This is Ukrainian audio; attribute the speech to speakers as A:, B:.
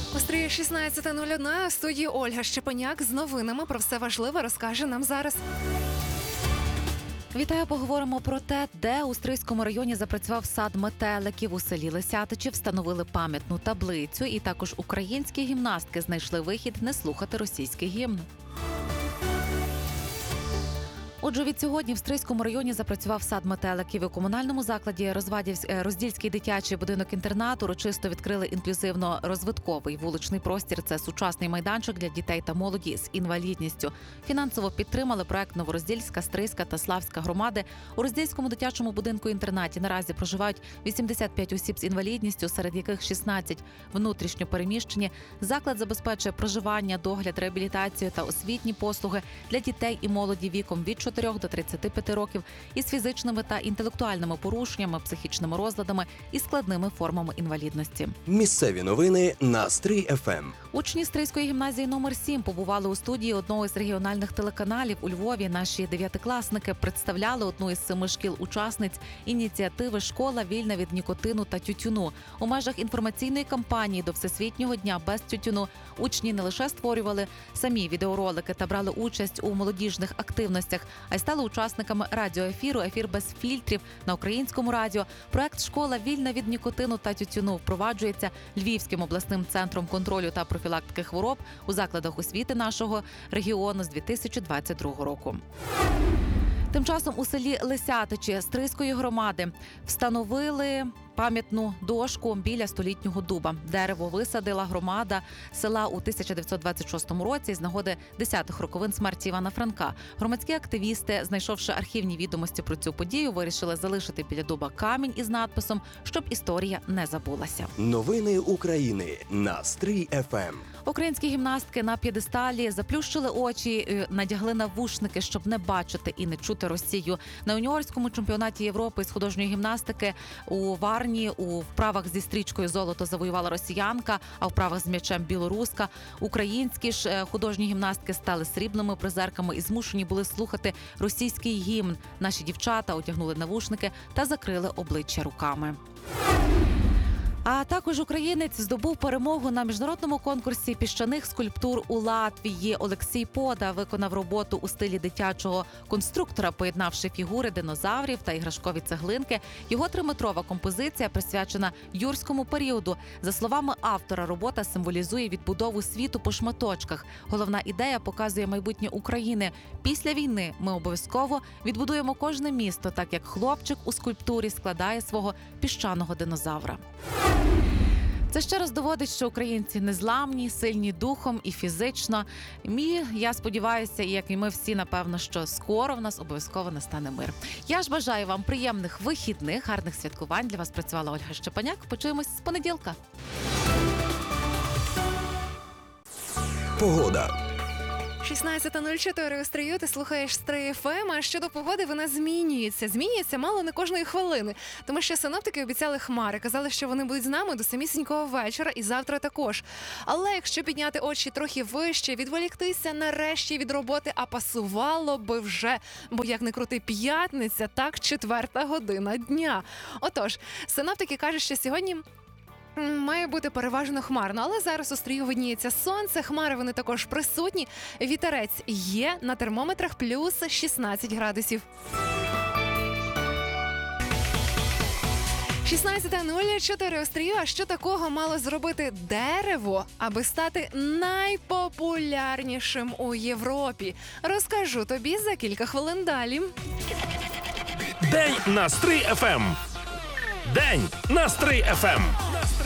A: Остріє 16:01, в студії Ольга Щепеняк з новинами. Про все важливе розкаже нам зараз.
B: Вітаю, поговоримо про те, де у Стрийському районі запрацював сад метеликів. У селі Лисятичі встановили пам'ятну таблицю, і також українські гімнастки знайшли вихід не слухати російський гімн. Отже, від сьогодні в Стрийському районі запрацював сад метеликів. У комунальному закладі Роздільський дитячий будинок-інтернат урочисто відкрили інклюзивно-розвитковий вуличний простір. Це сучасний майданчик для дітей та молоді з інвалідністю. Фінансово підтримали проект Новороздільська, Стрийська та Славська громади. У Роздільському дитячому будинку-інтернаті наразі проживають 85 осіб з інвалідністю, серед яких 16 внутрішньо переміщені. Заклад забезпечує проживання, догляд, реабілітацію та освітні послуги для дітей і молоді віком від 4 до 35 років із фізичними та інтелектуальними порушеннями, психічними розладами і складними формами інвалідності.
C: Місцеві новини на Стрий ФМ.
B: Учні Стрийської гімназії номер 7 побували у студії одного із регіональних телеканалів у Львові. Наші дев'ятикласники представляли одну із 7 шкіл-учасниць ініціативи «Школа вільна від нікотину та тютюну». У межах інформаційної кампанії до Всесвітнього дня без тютюну учні не лише створювали самі відеоролики та брали участь у молодіжних активностях, а й стали учасниками радіоефіру «Ефір без фільтрів» на українському радіо. Проект «Школа вільна від нікотину та тютюну» впроваджується Львівським обласним центром контролю та профілактики хвороб у закладах освіти нашого регіону з 2022 року. Тим часом у селі Лисятичі Стрийської громади встановили пам'ятну дошку біля столітнього дуба. Дерево висадила громада села у 1926 році з нагоди 10-х роковин смерті Івана Франка. Громадські активісти, знайшовши архівні відомості про цю подію, вирішили залишити біля дуба камінь із надписом, щоб історія не забулася.
C: Новини України на Стрий ФМ.
B: Українські гімнастки на п'єдесталі заплющили очі, надягли навушники, щоб не бачити і не чути Росію. На юніорському чемпіонаті Європи з художньої гімнастики у Варні у вправах зі стрічкою золото завоювала росіянка, а в вправах з м'ячем білоруска. Українські ж художні гімнастки стали срібними призерками і змушені були слухати російський гімн. Наші дівчата одягнули навушники та закрили обличчя руками. А також українець здобув перемогу на міжнародному конкурсі піщаних скульптур у Латвії. Олексій Пода виконав роботу у стилі дитячого конструктора, поєднавши фігури динозаврів та іграшкові цеглинки. Його 3-метрова композиція присвячена юрському періоду. За словами автора, робота символізує відбудову світу по шматочках. Головна ідея показує майбутнє України. Після війни ми обов'язково відбудуємо кожне місто, так як хлопчик у скульптурі складає свого піщаного динозавра. Це ще раз доводить, що українці незламні, сильні духом і фізично. І я сподіваюся, як і ми всі, напевно, що скоро в нас обов'язково настане мир. Я ж бажаю вам приємних вихідних, гарних святкувань. Для вас працювала Ольга Щепеняк. Почуємось з понеділка.
C: Погода.
A: 16:04 у Стрию, ти слухаєш Стрий ФМ, а щодо погоди вона змінюється. Змінюється мало не кожної хвилини, тому що синоптики обіцяли хмари, казали, що вони будуть з нами до самісінького вечора і завтра також. Але якщо підняти очі трохи вище, відволіктися нарешті від роботи, а пасувало би вже, бо як не крути, п'ятниця, так 4-та година дня. Отож, синоптики кажуть, що сьогодні має бути переважно хмарно, але зараз у Стрию видніється сонце, хмари вони також присутні, вітерець є, на термометрах плюс 16 градусів. 16:04 у Стрию. А що такого мало зробити дерево, аби стати найпопулярнішим у Європі? Розкажу тобі за кілька хвилин далі.
D: День на Стрий ФМ. День на Стрий ФМ.